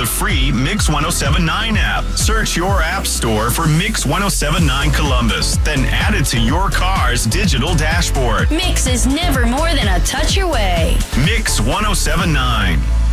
the free Mix 1079 app. Search your app store for Mix 1079 Columbus, then add it to your car's digital dashboard. Mix is never more than a touch away. Mix 1079.